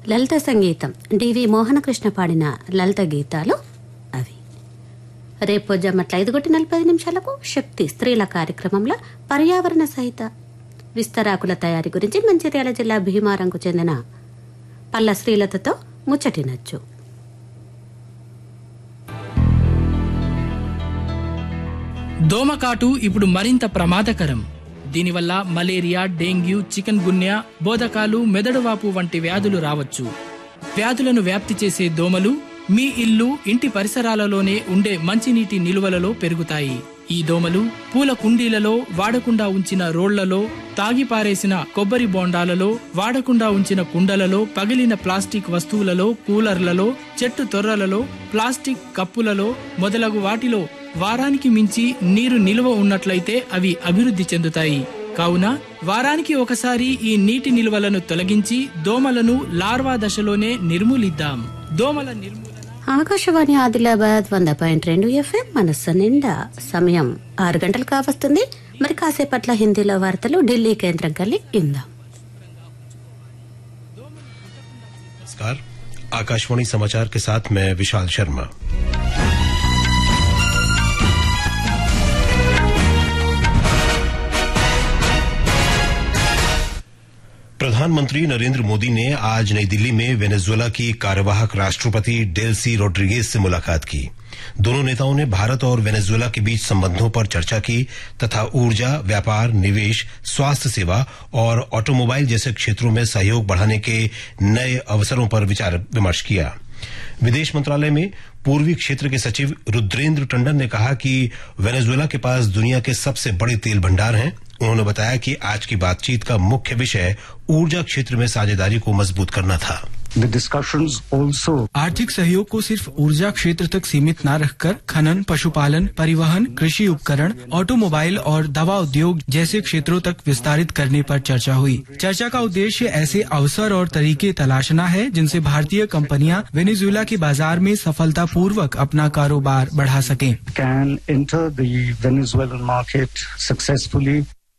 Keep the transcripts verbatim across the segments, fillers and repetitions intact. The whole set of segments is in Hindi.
లలిత సంగీతం డివి మోహనకృష్ణ పాడిన లలిత గీతాలు అవి. రేపు జమ్మట్ల ఐదు గంటల నలభై నిమిషాలకు శక్తి స్త్రీల కార్యక్రమంలో పర్యావరణ సహిత విస్తరాకుల తయారీ గురించి మంచిర్యాల జిల్లా భీమారంకు చెందిన పల్ల శ్రీలతతో ముచ్చటినచ్చు. దోమకాటు ఇప్పుడు మరింత ప్రమాదకరం. దీనివల్ల మలేరియా, డెంగ్యూ, చికెన్ గున్యా, బోధకాలు, మెదడువాపు వంటి వ్యాధులు రావచ్చు. వ్యాధులను వ్యాప్తి చేసే దోమలు మీ ఇల్లు, ఇంటి పరిసరాలలోనే ఉండే మంచినీటి నిలువలలో పెరుగుతాయి. ఈ దోమలు పూల కుండీలలో, వాడకుండా ఉంచిన రోళ్లలో, తాగిపారేసిన కొబ్బరి బోండాలలో, వాడకుండా ఉంచిన కుండలలో, పగిలిన ప్లాస్టిక్ వస్తువులలో, కూలర్లలో, చెట్టు తొర్రలలో, ప్లాస్టిక్ కప్పులలో మొదలగు వాటిలో వారానికి మించి నీరు నిల్వ ఉన్నట్లయితే అవి అభివృద్ధి చెందుతాయి. కావున వారానికి ఒకసారి ఈ నీటి నిల్వలను తొలగించి దోమలను లార్వా దశలోనే నిర్మూలిద్దాం. దోమల నిర్మూలన. ఆకాశవాణి ఆదిలాబాద్ వంద పాయింట్ రెండు ఎఫ్ఎం మనస్సు నిండా. సమయం ఆరు గంటలు కావస్తుంది. మరి కాసేపట్ల హిందీలో వార్తలు ఢిల్లీ కేంద్రం కలిగి ఇందాం. नमस्कार, आकाशवाणी समाचार के साथ मैं विशाल शर्मा। प्रधानमंत्री नरेंद्र मोदी ने आज नई दिल्ली में वेनेजुएला की कार्यवाहक राष्ट्रपति डेल्सी रोड्रिगेज से मुलाकात की। दोनों नेताओं ने भारत और वेनेजुएला के बीच संबंधों पर चर्चा की तथा ऊर्जा, व्यापार, निवेश, स्वास्थ्य सेवा और ऑटोमोबाइल जैसे क्षेत्रों में सहयोग बढ़ाने के नए अवसरों पर विचार विमर्श किया। विदेश मंत्रालय में पूर्वी क्षेत्र के सचिव रुद्रेंद्र टंडन ने कहा कि वेनेजुएला के पास दुनिया के सबसे बड़े तेल भंडार हैं। उन्होंने बताया कि आज की बातचीत का मुख्य विषय ऊर्जा क्षेत्र में साझेदारी को मजबूत करना था। The discussions also आर्थिक सहयोग को सिर्फ ऊर्जा क्षेत्र तक सीमित न रखकर खनन, पशुपालन, परिवहन, कृषि उपकरण, ऑटोमोबाइल और दवा उद्योग जैसे क्षेत्रों तक विस्तारित करने पर चर्चा हुई। चर्चा का उद्देश्य ऐसे अवसर और तरीके तलाशना है जिनसे भारतीय कंपनियां वेनेजुएला के बाजार में सफलतापूर्वक अपना कारोबार बढ़ा सकें। can enter the Venezuelan market successfully.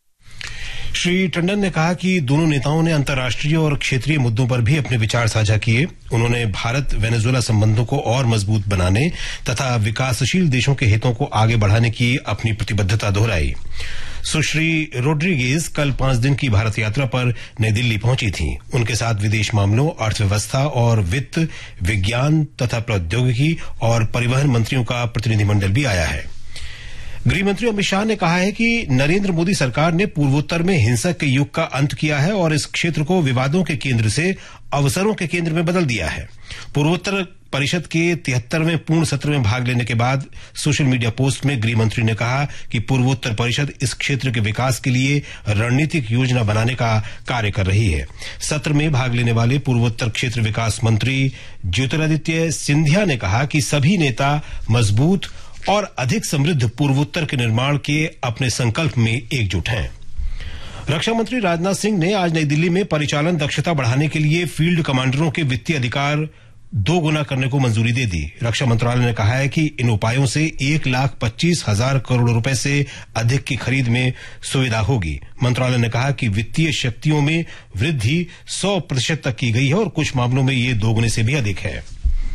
Shri Tandon ने कहा कि दोनों नेताओं ने अंतर्राष्ट्रीय और क्षेत्रीय मुद्दों पर भी अपने विचार साझा किए। उन्होंने भारत वेनेजुएला संबंधों को और मजबूत बनाने तथा विकासशील देशों के हितों को आगे बढ़ाने की अपनी प्रतिबद्धता दोहराई। सुश्री रोड्रिगेज कल पांच दिन की भारत यात्रा पर नई दिल्ली पहुंची थी। उनके साथ विदेश मामलों, अर्थव्यवस्था और वित्त, विज्ञान तथा प्रौद्योगिकी और परिवहन मंत्रियों का प्रतिनिधिमंडल भी आया है। गृहमंत्री अमित शाह ने कहा है कि नरेंद्र मोदी सरकार ने पूर्वोत्तर में हिंसक के युग का अंत किया है और इस क्षेत्र को विवादों के केंद्र से अवसरों के केंद्र में बदल दिया है। पूर्वोत्तर परिषद के तिहत्तरवें पूर्ण सत्र में भाग लेने के बाद सोशल मीडिया पोस्ट में गृहमंत्री ने कहा कि पूर्वोत्तर परिषद इस क्षेत्र के विकास के लिए रणनीतिक योजना बनाने का कार्य कर रही है। सत्र में भाग लेने वाले पूर्वोत्तर क्षेत्र विकास मंत्री ज्योतिरादित्य सिंधिया ने कहा कि सभी नेता मजबूत और अधिक समृद्ध पूर्वोत्तर के निर्माण के अपने संकल्प में एकजुट हैं। रक्षा मंत्री राजनाथ सिंह ने आज नई दिल्ली में परिचालन दक्षता बढ़ाने के लिए फील्ड कमांडरों के वित्तीय अधिकार दो गुना करने को मंजूरी दे दी। रक्षा मंत्रालय ने कहा है कि इन उपायों से एक लाख पच्चीस हजार करोड़ रुपए से अधिक की खरीद में सुविधा होगी। मंत्रालय ने कहा कि वित्तीय शक्तियों में वृद्धि सौ प्रतिशत तक की गई है और कुछ मामलों में ये दोगुने से भी अधिक है।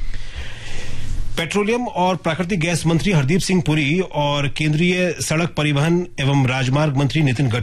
पेट्रोलियम और प्राकृतिक गैस मंत्री हरदीप सिंह पुरी और केंद्रीय सड़क परिवहन एवं राजमार्ग मंत्री नितिन गडकरी